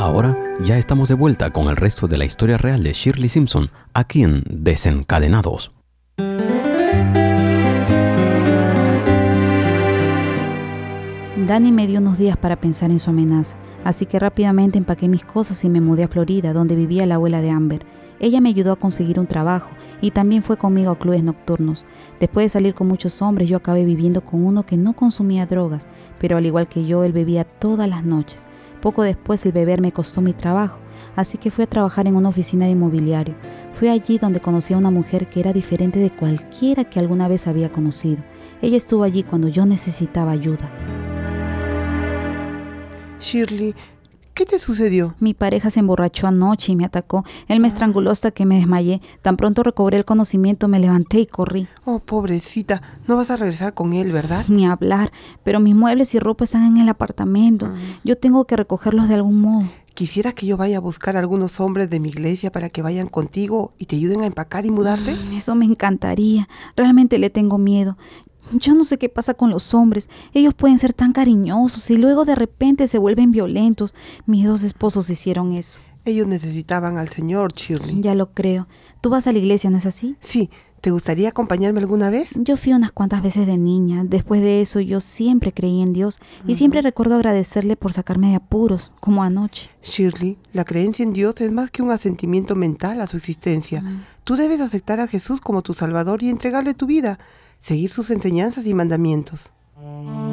Ahora ya estamos de vuelta con el resto de la historia real de Shirley Simpson, aquí en Desencadenados. Danny me dio unos días para pensar en su amenaza, así que rápidamente empaqué mis cosas y me mudé a Florida, donde vivía la abuela de Amber. Ella me ayudó a conseguir un trabajo y también fue conmigo a clubes nocturnos. Después de salir con muchos hombres, yo acabé viviendo con uno que no consumía drogas, pero al igual que yo, él bebía todas las noches. Poco después el beber me costó mi trabajo, así que fui a trabajar en una oficina de inmobiliario. Fue allí donde conocí a una mujer que era diferente de cualquiera que alguna vez había conocido. Ella estuvo allí cuando yo necesitaba ayuda. Shirley, ¿qué te sucedió? Mi pareja se emborrachó anoche y me atacó. Él me estranguló hasta que me desmayé. Tan pronto recobré el conocimiento, me levanté y corrí. Oh, pobrecita, no vas a regresar con él, ¿verdad? Ni hablar, pero mis muebles y ropa están en el apartamento. Yo tengo que recogerlos de algún modo. ¿Quisieras que yo vaya a buscar a algunos hombres de mi iglesia para que vayan contigo y te ayuden a empacar y mudarte? Eso me encantaría. Realmente le tengo miedo. Yo no sé qué pasa con los hombres. Ellos pueden ser tan cariñosos y luego de repente se vuelven violentos. Mis 2 esposos hicieron eso. Ellos necesitaban al Señor, Shirley. Ya lo creo. ¿Tú vas a la iglesia, no es así? Sí. ¿Te gustaría acompañarme alguna vez? Yo fui unas cuantas veces de niña. Después de eso yo siempre creí en Dios y siempre recuerdo agradecerle por sacarme de apuros, como anoche. Shirley, la creencia en Dios es más que un asentimiento mental a su existencia. Tú debes aceptar a Jesús como tu Salvador y entregarle tu vida, seguir sus enseñanzas y mandamientos.